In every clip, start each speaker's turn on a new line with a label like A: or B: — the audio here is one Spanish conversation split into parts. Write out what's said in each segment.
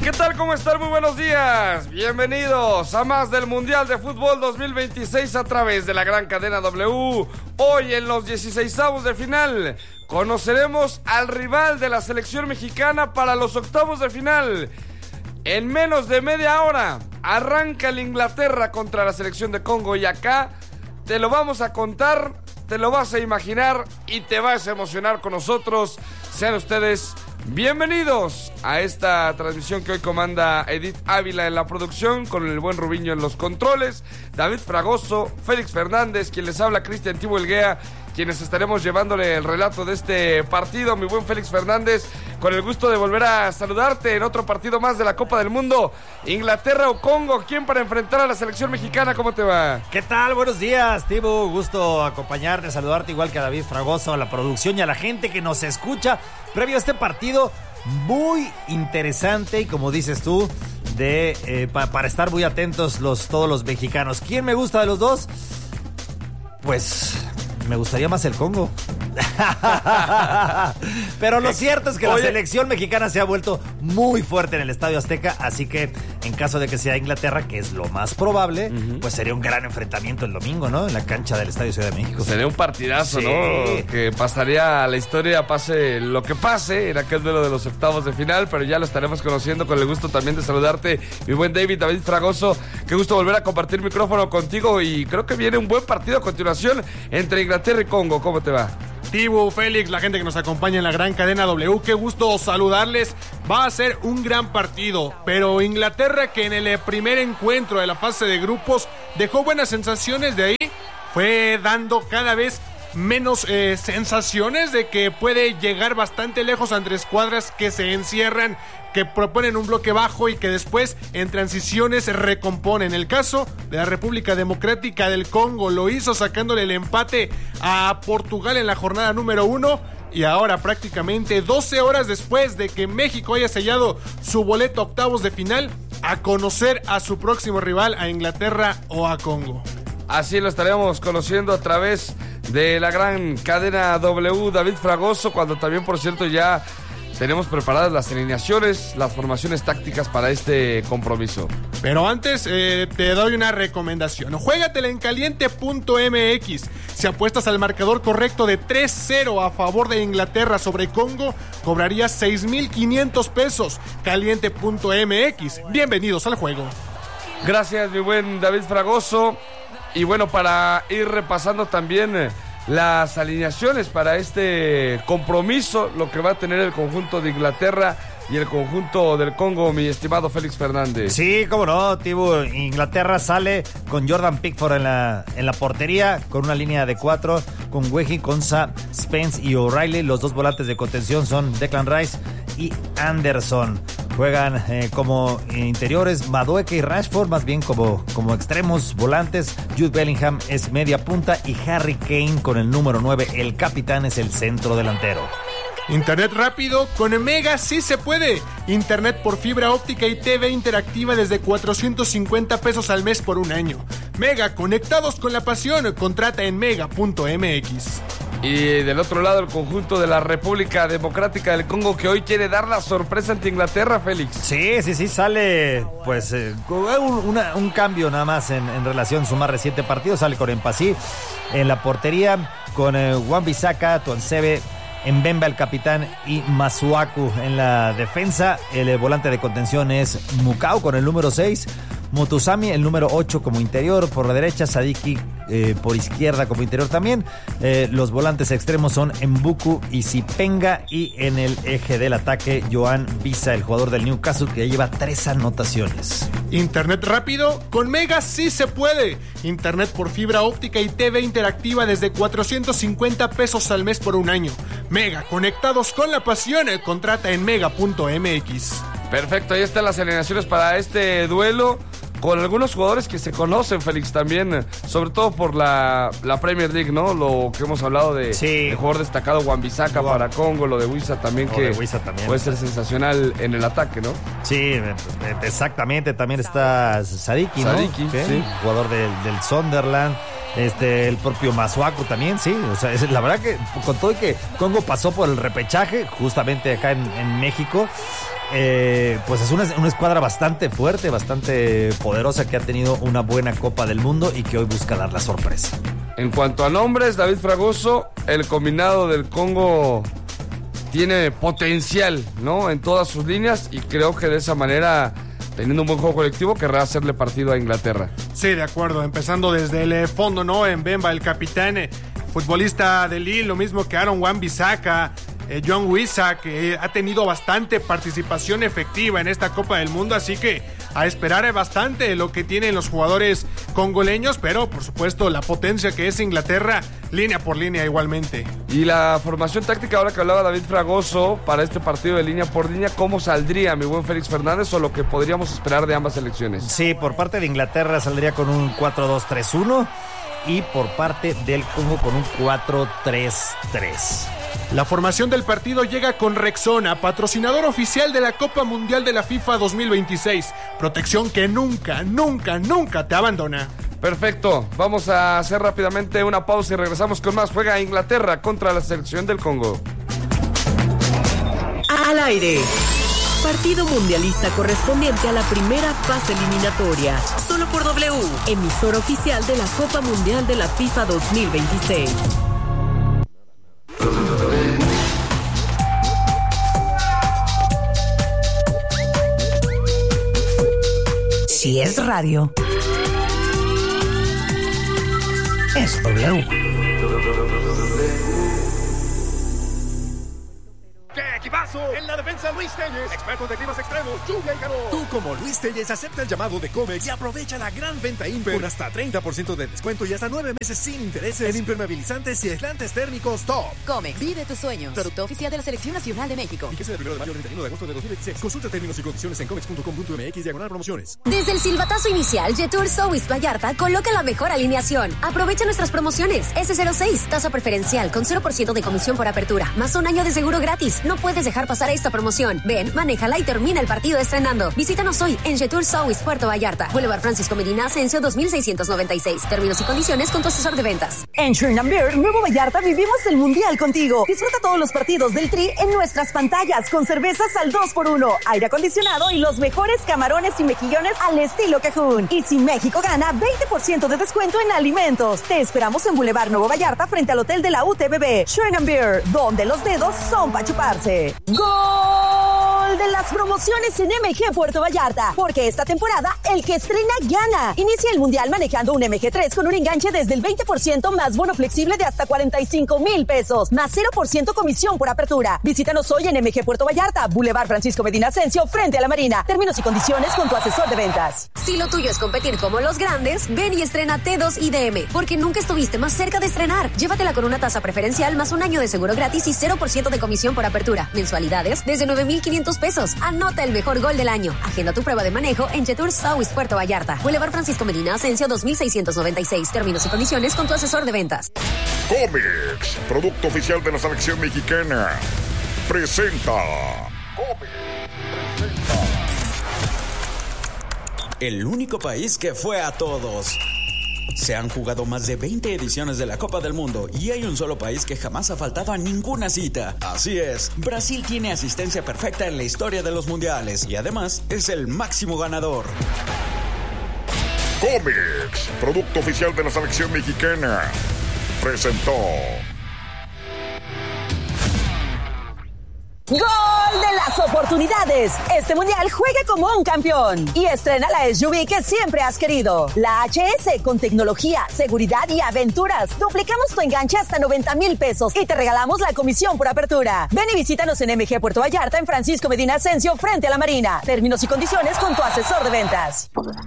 A: ¿Qué tal? ¿Cómo están? Muy buenos días. Bienvenidos a más del Mundial de Fútbol 2026 a través de la gran cadena W. Hoy en los 16avos de final conoceremos al rival de la selección mexicana para los octavos de final. En menos de media hora arranca el Inglaterra contra la selección de Congo y acá te lo vamos a contar, te lo vas a imaginar y te vas a emocionar con nosotros. Sean ustedes bienvenidos a esta transmisión que hoy comanda Edith Ávila en la producción, con el buen Rubiño en los controles, David Fragoso, Félix Fernández, quien les habla, Cristian Tibo Elguea, quienes estaremos llevándole el relato de este partido. Mi buen Félix Fernández, con el gusto de volver a saludarte en otro partido más de la Copa del Mundo. Inglaterra o Congo, ¿quién para enfrentar a la selección mexicana? ¿Cómo te va?
B: ¿Qué tal? Buenos días, Tibo. Gusto acompañarte, saludarte igual que a David Fragoso, a la producción y a la gente que nos escucha previo a este partido muy interesante y, como dices tú, para estar muy atentos todos los mexicanos. ¿Quién me gusta de los dos? Pues me gustaría más el Congo. Pero lo cierto es que la selección mexicana se ha vuelto muy fuerte en el Estadio Azteca, así que en caso de que sea Inglaterra, que es lo más probable, pues sería un gran enfrentamiento el domingo, ¿no? En la cancha del Estadio Ciudad de México.
A: Sería un partidazo,
B: sí,
A: ¿no? Que pasaría a la historia, pase lo que pase en aquel duelo de los octavos de final, pero ya lo estaremos conociendo. Con el gusto también de saludarte, mi buen David Fragoso. Qué gusto volver a compartir micrófono contigo y creo que viene un buen partido a continuación entre Inglaterra y Congo. ¿Cómo te va?
C: Tibu, Félix, la gente que nos acompaña en la gran cadena W, qué gusto saludarles. Va a ser un gran partido, pero Inglaterra, que en el primer encuentro de la fase de grupos dejó buenas sensaciones, de ahí fue dando cada vez menos sensaciones de que puede llegar bastante lejos ante escuadras que se encierran, que proponen un bloque bajo y que después en transiciones se recomponen. El caso de la República Democrática del Congo lo hizo sacándole el empate a Portugal en la jornada número 1 y ahora prácticamente 12 horas después de que México haya sellado su boleto a octavos de final, a conocer a su próximo rival, a Inglaterra o a Congo.
A: Así lo estaremos conociendo a través de la gran cadena W, David Fragoso, cuando también, por cierto, ya tenemos preparadas las alineaciones, las formaciones tácticas para este compromiso.
C: Pero antes te doy una recomendación. Juégatela en caliente.mx. Si apuestas al marcador correcto de 3-0 a favor de Inglaterra sobre Congo, cobrarías 6,500 pesos. Caliente.mx. Bienvenidos al juego.
A: Gracias, mi buen David Fragoso. Y bueno, para ir repasando también las alineaciones para este compromiso, lo que va a tener el conjunto de Inglaterra y el conjunto del Congo, mi estimado Félix Fernández.
B: Sí, cómo no, Tibu. Inglaterra sale con Jordan Pickford en la portería, con una línea de 4, con Wehi, Konsa, Spence y O'Reilly. Los dos volantes de contención son Declan Rice y Anderson. Juegan como interiores Madueke y Rashford, más bien como extremos volantes. Jude Bellingham es media punta y Harry Kane con el número 9, el capitán, es el centro delantero.
C: Internet rápido con Mega sí se puede. Internet por fibra óptica y TV interactiva desde 450 pesos al mes por un año. Mega, conectados con la pasión. Contrata en mega.mx.
A: Y del otro lado, el conjunto de la República Democrática del Congo, que hoy quiere dar la sorpresa ante Inglaterra, Félix.
B: Sí, sale pues un cambio nada más en relación a su más reciente partido. Sale con Empasí en la portería, con Wan-Bissaka, Tuanzebe, Mbemba el capitán y Masuaku en la defensa. El volante de contención es Mukau con el número 6. Motusami, el número 8 como interior, por la derecha Sadiki por izquierda como interior también. Los volantes extremos son Mbuku y Sipenga, y en el eje del ataque Joan Visa, el jugador del Newcastle, que ya lleva 3 anotaciones.
C: Internet rápido con Mega sí se puede. Internet por fibra óptica y TV interactiva desde 450 pesos al mes por un año. Mega, conectados con la pasión. Contrata en mega.mx.
A: Perfecto, ahí están las alineaciones para este duelo, con algunos jugadores que se conocen, Félix, también, sobre todo por la Premier League, ¿no? Lo que hemos hablado de el jugador destacado Wan-Bissaka para Congo, lo de Wissa también, puede ser sensacional en el ataque, ¿no?
B: Sí, exactamente, también está Sadiki, ¿no?
A: Sadiki, sí.
B: Jugador del Sunderland. El propio Masuaku también, sí. O sea, la verdad que con todo y que Congo pasó por el repechaje, justamente acá en México, pues es una escuadra bastante fuerte, bastante poderosa, que ha tenido una buena Copa del Mundo y que hoy busca dar la sorpresa.
A: En cuanto a nombres, David Fragoso, el combinado del Congo tiene potencial, ¿no? En todas sus líneas, y creo que de esa manera, teniendo un buen juego colectivo, querrá hacerle partido a Inglaterra.
C: Sí, de acuerdo, empezando desde el fondo, ¿no? Mbemba, el capitán, futbolista de Lille, lo mismo que Aaron Wan-Bissaka, John Wissa, que ha tenido bastante participación efectiva en esta Copa del Mundo, así que a esperar bastante lo que tienen los jugadores congoleños, pero por supuesto la potencia que es Inglaterra, línea por línea igualmente.
A: Y la formación táctica, ahora que hablaba David Fragoso, para este partido de línea por línea, ¿cómo saldría mi buen Félix Fernández o lo que podríamos esperar de ambas selecciones?
B: Sí, por parte de Inglaterra saldría con un 4-2-3-1 y por parte del Congo con un 4-3-3.
C: La formación del partido llega con Rexona, patrocinador oficial de la Copa Mundial de la FIFA 2026. Protección que nunca, nunca, nunca te abandona.
A: Perfecto, vamos a hacer rápidamente una pausa y regresamos con más. Juega Inglaterra contra la selección del Congo.
D: Al aire. Partido mundialista correspondiente a la primera fase eliminatoria. Solo por W, emisor oficial de la Copa Mundial de la FIFA 2026. Si es radio, es W.
E: En la defensa, Luis Telles, expertos de climas extremos, lluvia y calor. Tú, como Luis Telles, acepta el llamado de Comex y aprovecha la gran venta Imper con hasta 30% de descuento y hasta 9 meses sin intereses en impermeabilizantes y aislantes térmicos top.
F: Comex, vive tus sueños. Producto oficial de la Selección Nacional de México.
E: Fíjese del 1 de mayo al 31 de agosto de 2026. Consulta términos y condiciones en comex.com.mx/promociones.
G: Desde el silbatazo inicial, Jetour South Vallarta coloca la mejor alineación. Aprovecha nuestras promociones. S06, tasa preferencial con 0% de comisión por apertura, más un año de seguro gratis. No puedes dejar pasar esta promoción. Ven, manéjala y termina el partido estrenando. Visítanos hoy en Jetour South Puerto Vallarta, Boulevard Francisco Medina Asensio 2696. Términos y condiciones con tu asesor de ventas.
H: En Sherman Beer, Nuevo Vallarta, vivimos el Mundial contigo. Disfruta todos los partidos del Tri en nuestras pantallas con cervezas al 2x1, aire acondicionado y los mejores camarones y mejillones al estilo Cajún. Y si México gana, 20% de descuento en alimentos. Te esperamos en Boulevard Nuevo Vallarta frente al hotel de la UTBB. Sherman Beer, donde los dedos son para chuparse. ¡Gol de las promociones en MG Puerto Vallarta! Porque esta temporada, el que estrena gana. Inicia el Mundial manejando un MG3 con un enganche desde el 20% más bono flexible de hasta 45,000 pesos, más 0% comisión por apertura. Visítanos hoy en MG Puerto Vallarta, Boulevard Francisco Medina Asensio, frente a la Marina. Términos y condiciones con tu asesor de ventas.
G: Si lo tuyo es competir como los grandes, ven y estrena T2 IDM, porque nunca estuviste más cerca de estrenar. Llévatela con una tasa preferencial más un año de seguro gratis y 0% de comisión por apertura. Mensualidades desde 9,500 pesos. Anota el mejor gol del año. Agenda tu prueba de manejo en Jetour South Puerto Vallarta, Boulevard Francisco Medina Asensio 2696. Términos y condiciones con tu asesor de ventas.
I: Comex, producto oficial de la selección mexicana, presenta.
J: El único país que fue a todos. Se han jugado más de 20 ediciones de la Copa del Mundo y hay un solo país que jamás ha faltado a ninguna cita. Así es, Brasil tiene asistencia perfecta en la historia de los mundiales y además es el máximo ganador.
I: Comex, producto oficial de la selección mexicana, presentó.
H: ¡Gol de las oportunidades! Este mundial juega como un campeón y estrena la SUV que siempre has querido. La HS, con tecnología, seguridad y aventuras. Duplicamos tu enganche hasta 90,000 pesos y te regalamos la comisión por apertura. Ven y visítanos en MG Puerto Vallarta, en Francisco Medina Asensio, frente a la Marina. Términos y condiciones con tu asesor de ventas.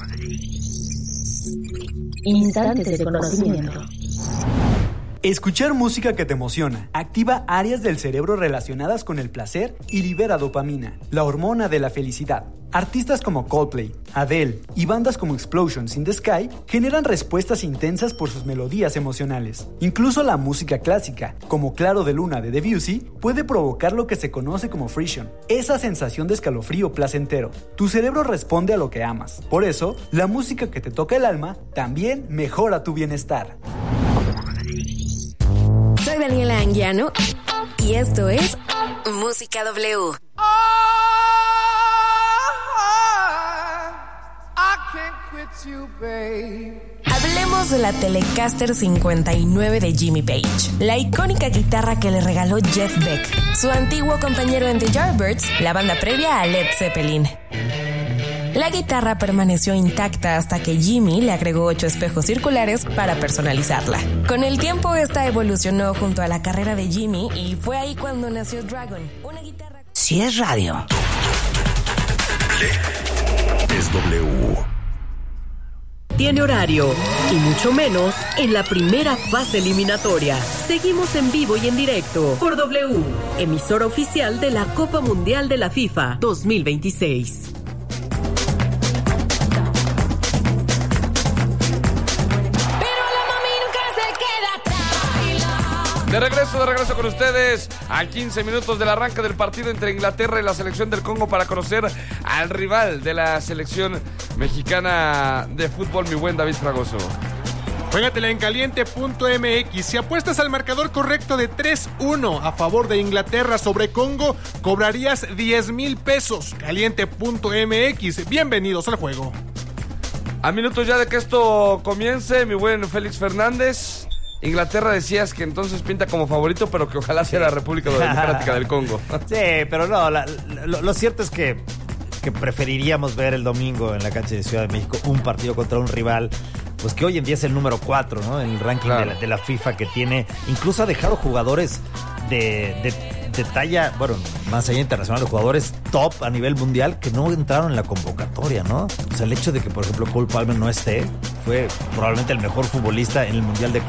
K: Instantes de conocimiento. Escuchar música que te emociona activa áreas del cerebro relacionadas con el placer y libera dopamina, la hormona de la felicidad. Artistas como Coldplay, Adele y bandas como Explosions in the Sky generan respuestas intensas por sus melodías emocionales. Incluso la música clásica, como Claro de Luna de Debussy, puede provocar lo que se conoce como frisson, esa sensación de escalofrío placentero. Tu cerebro responde a lo que amas. Por eso, la música que te toca el alma también mejora tu bienestar.
D: Soy Daniela Anguiano y esto es Música W.
A: ¡Oh!
L: Hablemos de la Telecaster 59 de Jimmy Page, la icónica guitarra que le regaló Jeff Beck, su antiguo compañero en The Yardbirds, la banda previa a Led Zeppelin. La guitarra permaneció intacta hasta que Jimmy le agregó 8 espejos circulares para personalizarla. Con el tiempo, esta evolucionó junto a la carrera de Jimmy y fue ahí cuando nació Dragon, una guitarra...
M: Si es radio,
I: es W.
D: Tiene horario y mucho menos en la primera fase eliminatoria. Seguimos en vivo y en directo por W, emisora oficial de la Copa Mundial de la FIFA 2026.
A: De regreso con ustedes a 15 minutos del arranque del partido entre Inglaterra y la selección del Congo para conocer al rival de la selección mexicana de fútbol, mi buen David Fragoso.
C: Juégatela en caliente.mx. Si apuestas al marcador correcto de 3-1 a favor de Inglaterra sobre Congo, cobrarías 10,000 pesos. Caliente.mx. Bienvenidos al juego.
A: A minutos ya de que esto comience, mi buen Félix Fernández. Inglaterra decías que entonces pinta como favorito, pero que ojalá sea la República Democrática del Congo.
B: Sí, pero no, lo cierto es que preferiríamos ver el domingo en la cancha de Ciudad de México un partido contra un rival, pues que hoy en día es el número 4, ¿no? En el ranking de la FIFA, que tiene, incluso ha dejado jugadores de talla, bueno, más allá internacional, de jugadores top a nivel mundial que no entraron en la convocatoria, ¿no? O sea, el hecho de que, por ejemplo, Cole Palmer no esté, fue probablemente el mejor futbolista en el Mundial de